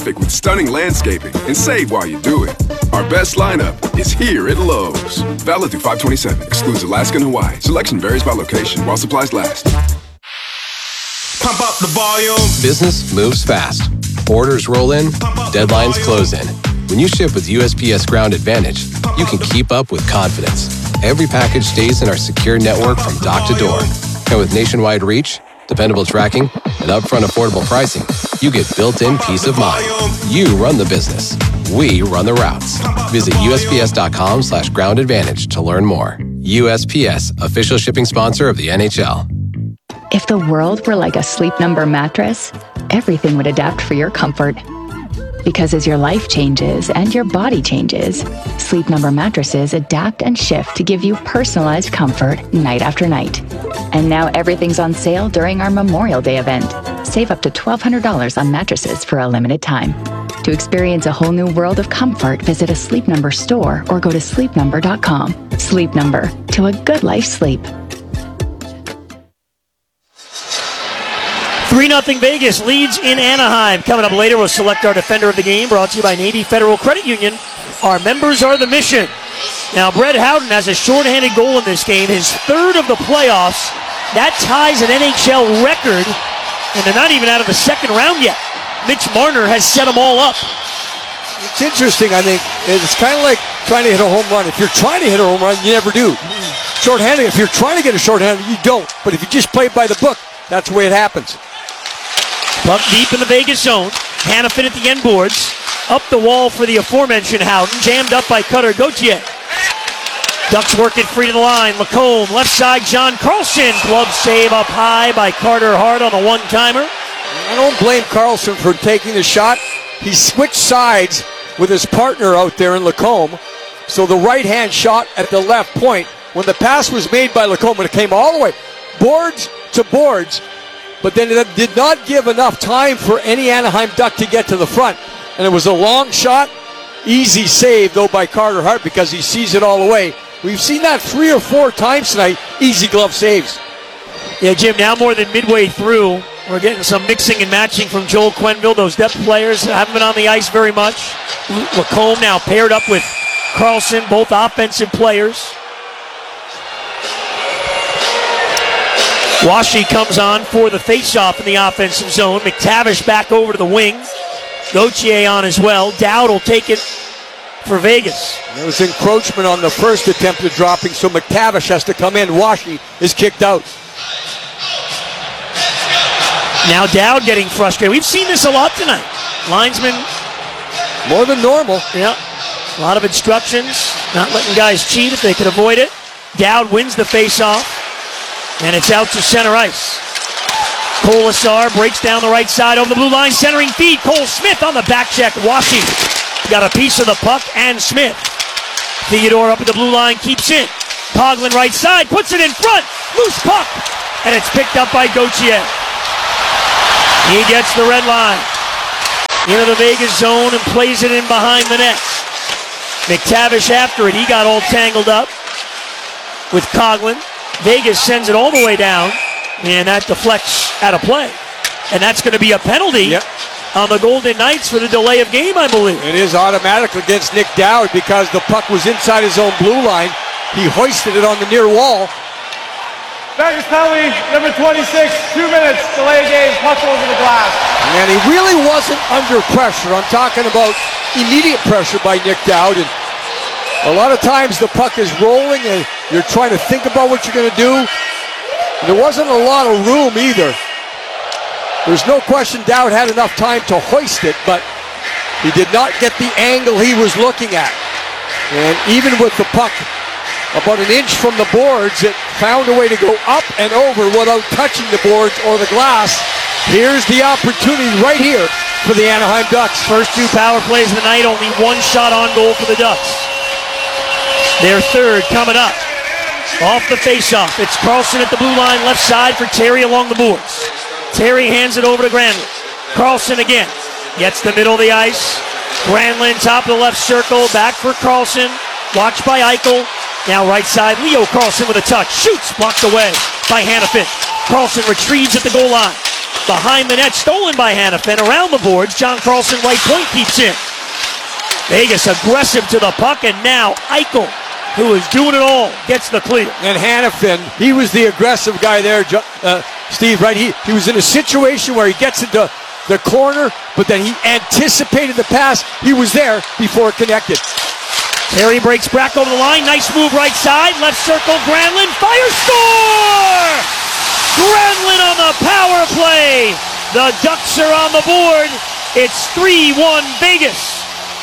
with stunning landscaping and save while you do it. Our best lineup is here at Lowe's. Valid through 5/27. Excludes Alaska and Hawaii. Selection varies by location while supplies last. Pump up the volume. Business moves fast. Orders roll in, deadlines close in. When you ship with USPS Ground Advantage, you can keep up with confidence. Every package stays in our secure network from dock to door. And with nationwide reach, dependable tracking, and upfront affordable pricing, you get built-in peace of mind. You run the business. We run the routes. Visit USPS.com/Ground Advantage to learn more. USPS, official shipping sponsor of the NHL. If the world were like a Sleep Number mattress, everything would adapt for your comfort. Because as your life changes and your body changes, Sleep Number mattresses adapt and shift to give you personalized comfort night after night. And now everything's on sale during our Memorial Day event. Save up to $1,200 on mattresses for a limited time. To experience a whole new world of comfort, visit a Sleep Number store or go to sleepnumber.com. Sleep Number, to a good life sleep. 3-0 Vegas leads in Anaheim. Coming up later, we'll select our defender of the game, brought to you by Navy Federal Credit Union. Our members are the mission. Now, Brett Howden has a shorthanded goal in this game, his third of the playoffs. That ties an NHL record, and they're not even out of the second round yet. Mitch Marner has set them all up. It's interesting, I think. It's kind of like trying to hit a home run. If you're trying to hit a home run, you never do. Shorthanded, if you're trying to get a shorthanded, you don't. But if you just play by the book, that's the way it happens. Puck deep in the Vegas zone. Hannafin at the end boards. Up the wall for the aforementioned Howden. Jammed up by Cutter Gauthier. Ducks work it free to the line. Lacombe, left side, John Carlson. Glove save up high by Carter Hart on a one-timer. I don't blame Carlson for taking the shot. He switched sides with his partner out there in Lacombe. So the right-hand shot at the left point. When the pass was made by Lacombe, it came all the way boards to boards. But then it did not give enough time for any Anaheim Duck to get to the front. And it was a long shot. Easy save, though, by Carter Hart because he sees it all the way. We've seen that 3 or 4 times tonight. Easy glove saves. Yeah, Jim, now more than midway through, we're getting some mixing and matching from Joel Quenneville. Those depth players haven't been on the ice very much. Lacombe now paired up with Carlson, both offensive players. Washi comes on for the face-off in the offensive zone. McTavish back over to the wing. Gauthier on as well. Dowd will take it for Vegas. There was encroachment on the first attempt at dropping, so McTavish has to come in. Washi is kicked out. Now Dowd getting frustrated. We've seen this a lot tonight. Linesman. More than normal. Yeah. A lot of instructions. Not letting guys cheat if they can avoid it. Dowd wins the face-off. And it's out to center ice. Colasar breaks down the right side over the blue line. Centering feed. Cole Smith on the back check. Washi got a piece of the puck and Smith. Theodore up at the blue line. Keeps it. Coughlin right side. Puts it in front. Loose puck. And it's picked up by Gauthier. He gets the red line. Into the Vegas zone and plays it in behind the net. McTavish after it. He got all tangled up with Coughlin. Vegas sends it all the way down, and that deflects out of play. And that's going to be a penalty on the Golden Knights for the delay of game, I believe. It is automatic against Nick Dowd because the puck was inside his own blue line. He hoisted it on the near wall. Vegas penalty, number 26, 2 minutes, delay of game, puck over the glass. And he really wasn't under pressure. I'm talking about immediate pressure by Nick Dowd. And a lot of times the puck is rolling and you're trying to think about what you're going to do. And there wasn't a lot of room either. There's no question Dowd had enough time to hoist it, but he did not get the angle he was looking at. And even with the puck about an inch from the boards, it found a way to go up and over without touching the boards or the glass. Here's the opportunity right here for the Anaheim Ducks. First 2 power plays of the night, only 1 shot on goal for the Ducks. Their third coming up. Off the faceoff. It's Carlson at the blue line, left side for Terry along the boards. Terry hands it over to Granlund. Carlson again. Gets the middle of the ice. Granlund top of the left circle. Back for Carlson. Watched by Eichel. Now right side. Leo Carlson with a touch. Shoots. Blocked away by Hannafin. Carlson retrieves at the goal line. behind the net, stolen by Hannafin. Around the boards, John Carlson, right point, keeps in. Vegas aggressive to the puck, and now Eichel, who is doing it all, gets the clear. And Hannafin, he was the aggressive guy there, Steve, right? He was in a situation where he gets into the corner, but then he anticipated the pass. He was there before it connected. Terry breaks back over the line. Nice move right side. Left circle, Granlund. Fire, score! Granlund on the power play. The Ducks are on the board. It's 3-1 Vegas.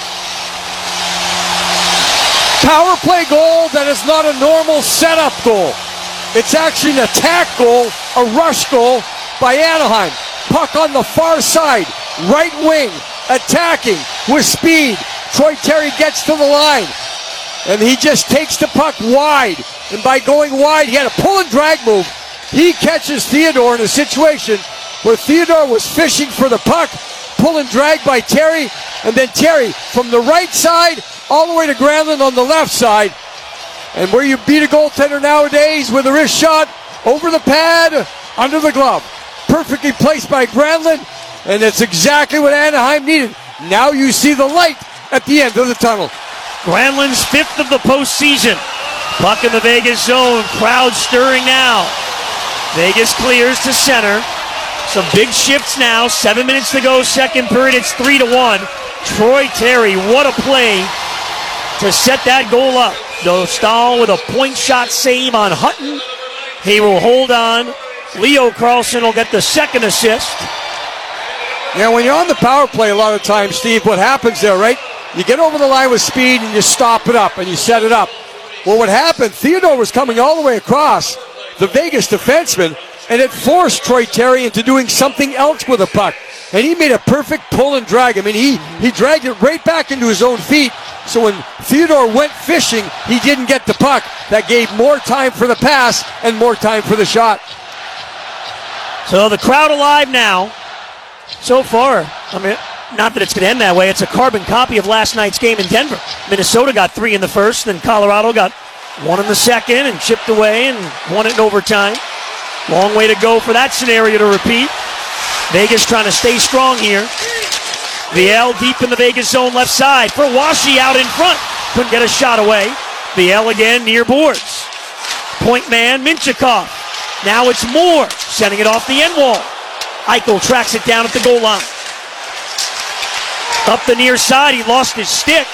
Power play goal that is not a normal setup goal. It's actually an attack goal, a rush goal by Anaheim. Puck on the far side, right wing, attacking with speed. Troy Terry gets to the line, and he just takes the puck wide. And by going wide, he had a pull and drag move. He catches Theodore in a situation where Theodore was fishing for the puck, pull and drag by Terry, and then Terry from the right side all the way to Granlund on the left side. And where you beat a goaltender nowadays with a wrist shot, over the pad, under the glove. Perfectly placed by Granlund, and that's exactly what Anaheim needed. Now you see the light at the end of the tunnel. Granlund's 5th of the postseason. Puck in the Vegas zone. Crowd stirring now. Vegas clears to center. Some big shifts now. 7 minutes to go, second period. It's 3-1. Troy Terry, what a play to set that goal up. Dostal with a point shot save on Hutton. He will hold on. Leo Carlson will get the second assist. Yeah, when you're on the power play a lot of times, Steve, what happens there, right? You get over the line with speed and you stop it up and you set it up. Well, what happened, Theodore was coming all the way across the Vegas defenseman, and it forced Troy Terry into doing something else with the puck. And he made a perfect pull and drag. I mean, he dragged it right back into his own feet. So when Theodore went fishing, he didn't get the puck. That gave more time for the pass and more time for the shot. So the crowd alive now. So far, I mean, not that it's going to end that way. It's a carbon copy of last night's game in Denver. Minnesota got 3 in the first, then Colorado got 1 in the second and chipped away and won it in overtime. Long way to go for that scenario to repeat. Vegas trying to stay strong here. Viel deep in the Vegas zone left side for Washi out in front. Couldn't get a shot away. Viel again near boards. Point man Minchikov. Now it's Moore sending it off the end wall. Eichel tracks it down at the goal line. Up the near side, he lost his stick.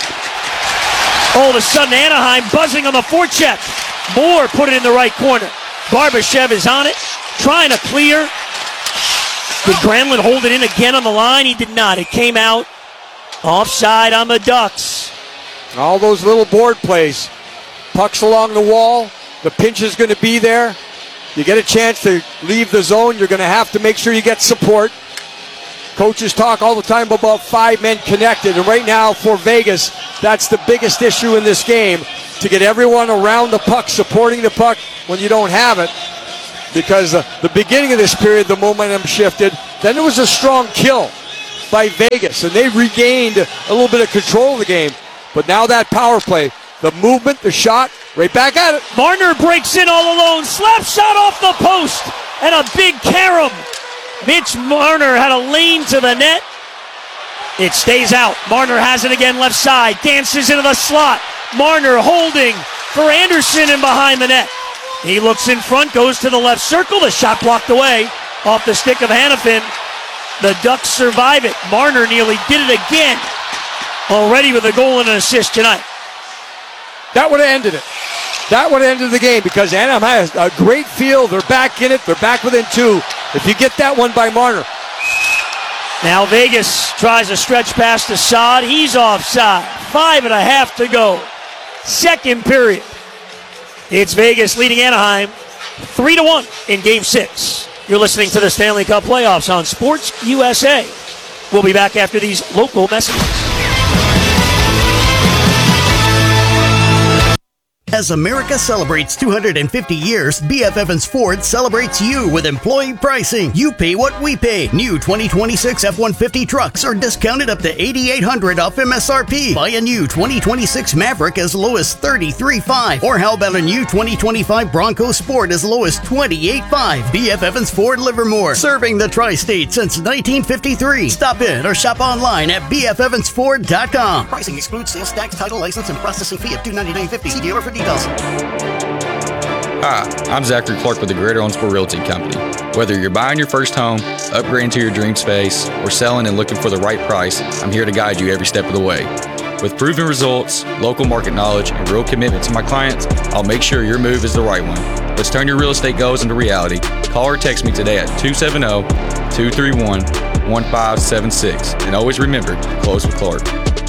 All of a sudden, Anaheim buzzing on the forecheck. Moore put it in the right corner. Barbashev is on it, trying to clear. Did Granlund hold it in again on the line? He did not. It came out offside on the Ducks. All those little board plays. Pucks along the wall. The pinch is going to be there. You get a chance to leave the zone, you're going to have to make sure you get support. Coaches talk all the time about 5 men connected, and right now for Vegas, that's the biggest issue in this game, to get everyone around the puck, supporting the puck when you don't have it. Because the beginning of this period, the momentum shifted. Then there was a strong kill by Vegas, and they regained a little bit of control of the game. But now that power play, the movement, the shot, right back at it. Marner breaks in all alone. Slap shot off the post. And a big carom. Mitch Marner had a lane to the net. It stays out. Marner has it again left side. Dances into the slot. Marner holding for Anderson and behind the net. He looks in front, goes to the left circle. The shot blocked away off the stick of Hannafin. The Ducks survive it. Marner nearly did it again. Already with a goal and an assist tonight. That would have ended it. That would have ended the game because Anaheim has a great feel. They're back in it. They're back within 2. If you get that one by Marner. Now Vegas tries a stretch pass to Saad. He's offside. 5.5 to go. Second period. It's Vegas leading Anaheim 3-1 in Game 6. You're listening to the Stanley Cup playoffs on Sports USA. We'll be back after these local messages. As America celebrates 250 years, BF Evans Ford celebrates you with employee pricing. You pay what we pay. New 2026 F-150 trucks are discounted up to $8,800 off MSRP. Buy a new 2026 Maverick as low as $33,500. Or how about a new 2025 Bronco Sport as low as $28,500. BF Evans Ford Livermore, serving the tri-state since 1953. Stop in or shop online at bfevansford.com. Pricing excludes sales tax, title, license, and processing fee of $299.50. See dealer for details. Hi, I'm Zachary Clark with the Greater Owensboro Realty Company. Whether you're buying your first home, upgrading to your dream space, or selling and looking for the right price, I'm here to guide you every step of the way. With proven results, local market knowledge, and real commitment to my clients, I'll make sure your move is the right one. Let's turn your real estate goals into reality. Call or text me today at 270-231-1576. And always remember, close with Clark.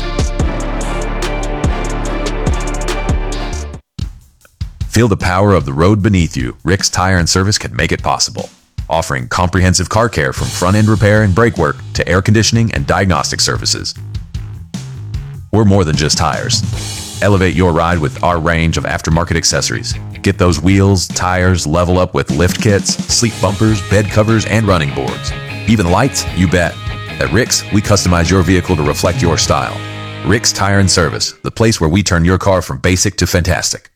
Feel the power of the road beneath you. Rick's Tire and Service can make it possible. Offering comprehensive car care from front-end repair and brake work to air conditioning and diagnostic services. We're more than just tires. Elevate your ride with our range of aftermarket accessories. Get those wheels, tires, level up with lift kits, sleep bumpers, bed covers, and running boards. Even lights, you bet. At Rick's, we customize your vehicle to reflect your style. Rick's Tire and Service, the place where we turn your car from basic to fantastic.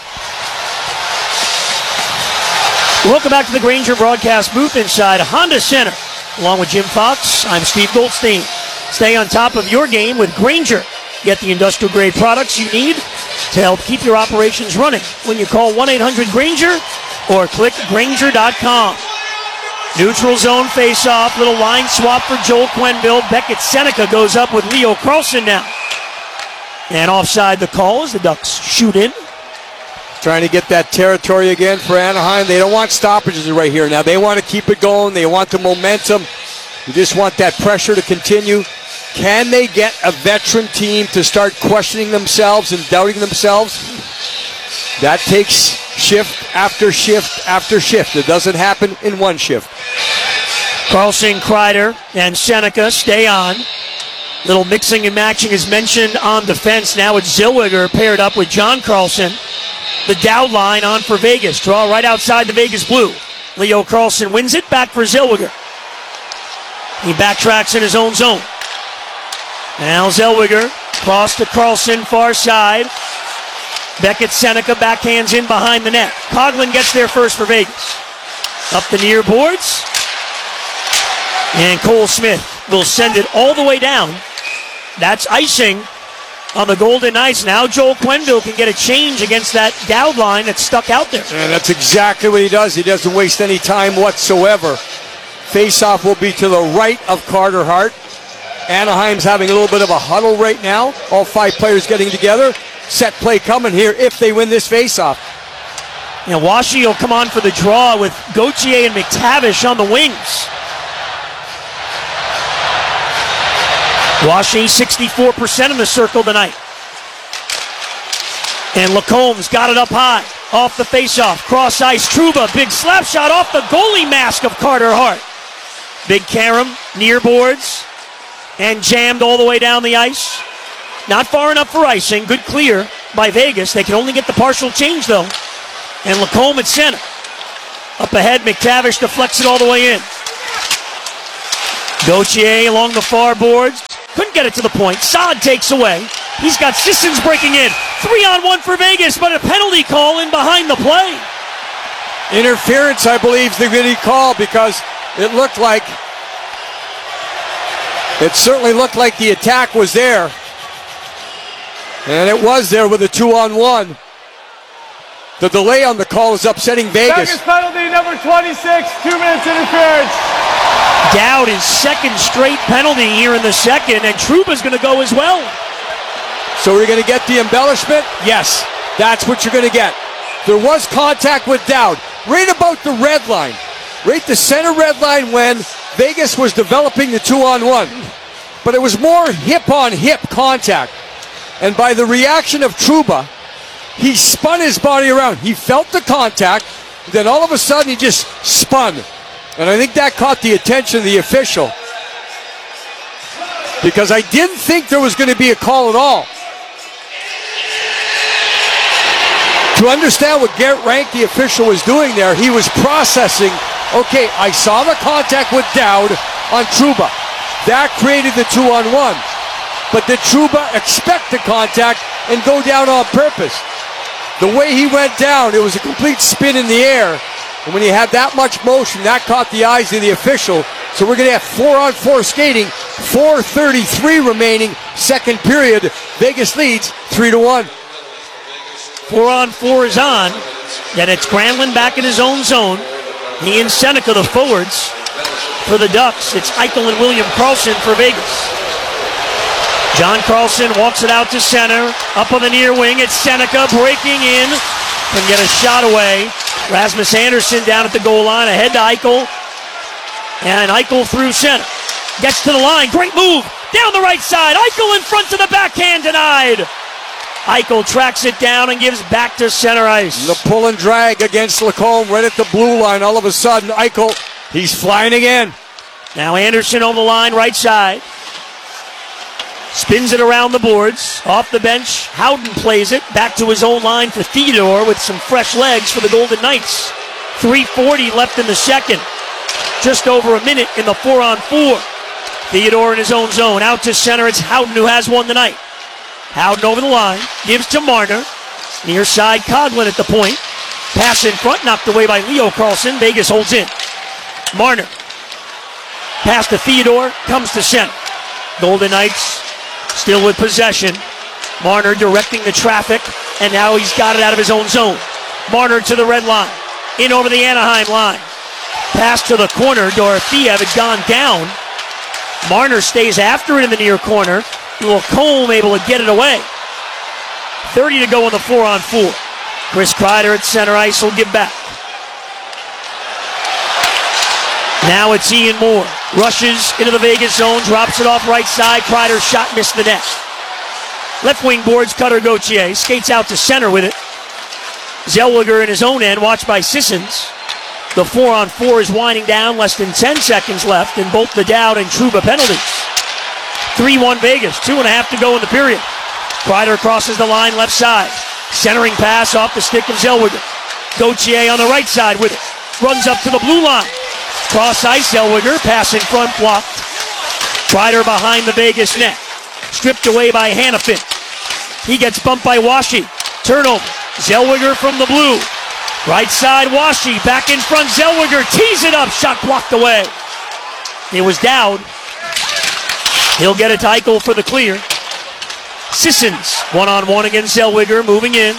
Welcome back to the Grainger broadcast booth inside Honda Center. Along with Jim Fox, I'm Steve Goldstein. Stay on top of your game with Grainger. Get the industrial-grade products you need to help keep your operations running when you call 1-800-GRAINGER or click Grainger.com. Neutral zone face-off. Little line swap for Joel Quenneville. Beckett Seneca goes up with Leo Carlson now. And offside the call as the Ducks shoot in. Trying to get that territory again for Anaheim. They don't want stoppages right here. Now they want to keep it going. They want the momentum. You just want that pressure to continue. Can they get a veteran team to start questioning themselves and doubting themselves? That takes shift after shift after shift. It doesn't happen in one shift. Carlson, Kreider, and Seneca stay on. Little mixing and matching is mentioned on defense. Now it's Zellweger paired up with John Carlson. The Dowd line on for Vegas. Draw right outside the Vegas blue. Leo Carlson wins it. Back for Zellweger. He backtracks in his own zone. Now Zellweger. Cross to Carlson, far side. Beckett Seneca backhands in behind the net. Coughlin gets there first for Vegas. Up the near boards. And Cole Smith will send it all the way down. That's icing on the Golden Knights. Now Joel Quenneville can get a change against that Dowd line that's stuck out there. And that's exactly what he does. He doesn't waste any time whatsoever. Face-off will be to the right of Carter Hart. Anaheim's having a little bit of a huddle right now. All five players getting together. Set play coming here if they win this face-off. And Washi will come on for the draw with Gauthier and McTavish on the wings. Washi 64% in the circle tonight. And Lacombe's got it up high. Off the faceoff. Cross ice. Trouba. Big slap shot off the goalie mask of Carter Hart. Big Karam near boards. And jammed all the way down the ice. Not far enough for icing. Good clear by Vegas. They can only get the partial change though. And Lacombe at center. Up ahead. McTavish deflects it all the way in. Gauthier along the far boards. Couldn't get it to the point. Saad takes away. He's got Sissons breaking in. 3-on-1 for Vegas, but a penalty call in behind the play. Interference, I believe, is the good call because it certainly looked like the attack was there. And it was there with a 2-on-1. The delay on the call is upsetting Vegas. Vegas penalty number 26, 2 minutes interference. Dowd his second straight penalty here in the second, and Trouba's going to go as well. So we're going to get the embellishment? Yes, that's what you're going to get. There was contact with Dowd, right about the red line, right the center red line when Vegas was developing the 2-on-1. But it was more hip-on-hip contact. And by the reaction of Trouba, he spun his body around. He felt the contact, then all of a sudden he just spun. And I think that caught the attention of the official. Because I didn't think there was going to be a call at all. To understand what Garrett Rank, the official, was doing there, he was processing, okay, I saw the contact with Dowd on Trouba. That created the 2-on-1. But did Trouba expect the contact and go down on purpose? The way he went down, it was a complete spin in the air. And when you have that much motion, that caught the eyes of the official. So we're going to have 4-on-4 skating, 4:33 remaining, second period. Vegas leads 3-1. 4-on-4 is on. Then it's Granlund back in his own zone. He and Seneca, the forwards. For the Ducks, it's Eichel and William Karlsson for Vegas. John Karlsson walks it out to center. Up on the near wing, it's Seneca breaking in. Can get a shot away. Rasmus Andersson down at the goal line, ahead to Eichel. And Eichel through center. Gets to the line, great move. Down the right side, Eichel in front to the backhand, denied. Eichel tracks it down and gives back to center ice. The pull and drag against Lacombe right at the blue line. All of a sudden, Eichel, he's flying again. Now Andersson on the line, right side. Spins it around the boards. Off the bench, Howden plays it. Back to his own line for Theodore with some fresh legs for the Golden Knights. 3:40 left in the second. Just over a minute in the 4-on-4. Theodore in his own zone. Out to center, it's Howden who has one tonight. Howden over the line, gives to Marner. Near side, Coghlan at the point. Pass in front, knocked away by Leo Carlsson. Vegas holds in. Marner. Pass to Theodore, comes to center. Golden Knights still with possession. Marner directing the traffic, and now he's got it out of his own zone. Marner to the red line. In over the Anaheim line. Pass to the corner. Dorofeev had gone down. Marner stays after it in the near corner. Lacombe able to get it away. 30 to go on the 4-on-4. Chris Kreider at center ice will give back. Now it's Ian Moore. Rushes into the Vegas zone, drops it off right side. Kreider's shot missed the net. Left wing boards, Cutter Gauthier. Skates out to center with it. Zellweger in his own end, watched by Sissons. The 4-on-4 is winding down, less than 10 seconds left in both the Dowd and Trouba penalties. 3-1 Vegas, 2.5 to go in the period. Kreider crosses the line left side. Centering pass off the stick of Zellweger. Gauthier on the right side with it. Runs up to the blue line. Cross ice, Zellweger, pass in front, blocked. Kreider behind the Vegas net. Stripped away by Hannafin. He gets bumped by Washi. Turnover. Zellweger from the blue. Right side, Washi. Back in front, Zellweger tees it up. Shot blocked away. It was Dowd. He'll get it to Eichel for the clear. Sissons, one-on-one against Zellweger, moving in.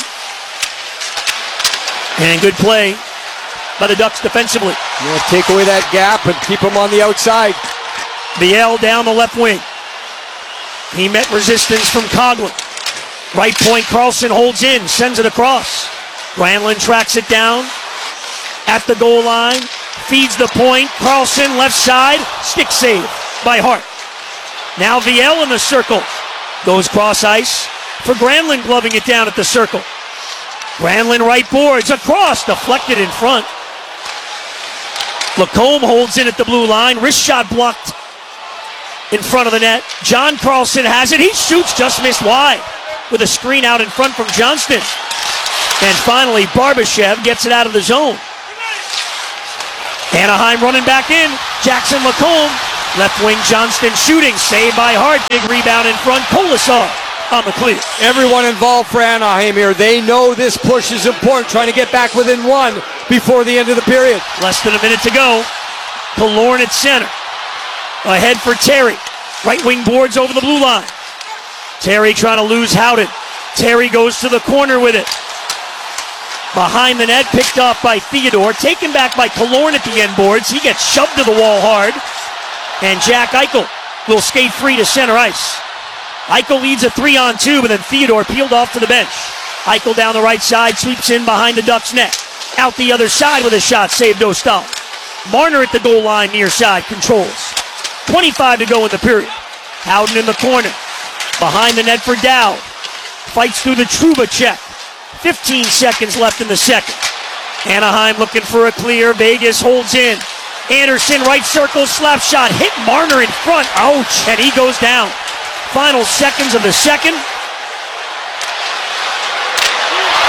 And good play by the Ducks defensively. Yeah, take away that gap and keep them on the outside. Biel down the left wing. He met resistance from Coghlan. Right point, Karlsson holds in, sends it across. Granlund tracks it down at the goal line. Feeds the point. Karlsson left side. Stick save by Hart. Now Viel in the circle. Goes cross ice for Granlund, gloving it down at the circle. Granlund right boards. Across. Deflected in front. Lacombe holds in at the blue line. Wrist shot blocked in front of the net. John Karlsson has it. He shoots, just missed wide with a screen out in front from Johnston. And finally, Barbashev gets it out of the zone. Anaheim running back in. Jackson Lacombe. Left wing Johnston shooting. Saved by Hart. Big rebound in front. Kolasar on the clear. Everyone involved for Anaheim here. They know this push is important. Trying to get back within one before the end of the period. Less than a minute to go. Killorn at center. Ahead for Terry. Right wing boards over the blue line. Terry trying to lose Howden. Terry goes to the corner with it. Behind the net, picked off by Theodore. Taken back by Killorn at the end boards. He gets shoved to the wall hard. And Jack Eichel will skate free to center ice. Eichel leads a 3-on-2, but then Theodore peeled off to the bench. Eichel down the right side, sweeps in behind the Ducks' net. Out the other side with a shot, saved Dostal. Marner at the goal line, near side, controls. 25 to go in the period. Howden in the corner. Behind the net for Dowd. Fights through the Trouba check. 15 seconds left in the second. Anaheim looking for a clear. Vegas holds in. Anderson, right circle, slap shot. Hit Marner in front. Ouch. And he goes down. Final seconds of the second.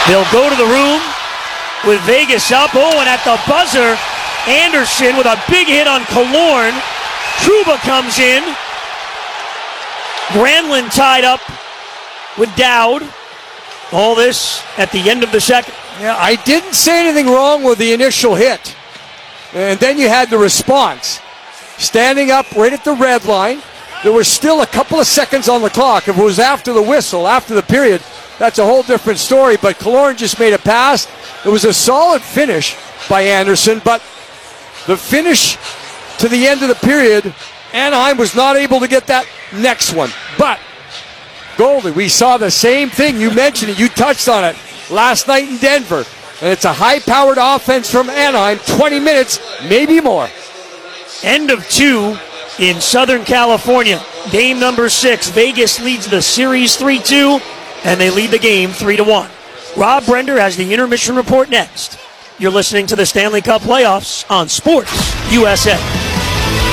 They'll go to the room with Vegas up. Oh, and at the buzzer, Anderson with a big hit on Killorn. Trouba comes in. Granlund tied up with Dowd. All this at the end of the second. Yeah, I didn't say anything wrong with the initial hit. And then you had the response. Standing up right at the red line. There was still a couple of seconds on the clock. If it was after the whistle, after the period, that's a whole different story. But Killorn just made a pass. It was a solid finish by Anderson, but the finish to the end of the period, Anaheim was not able to get that next one. But, Goldie, we saw the same thing. You mentioned it. You touched on it last night in Denver. And it's a high-powered offense from Anaheim. 20 minutes, maybe more. End of 2 in Southern California. Game number 6. Vegas leads the series 3-2, and they lead the game 3-1. Rob Brender has the intermission report next. You're listening to the Stanley Cup playoffs on Sports USA.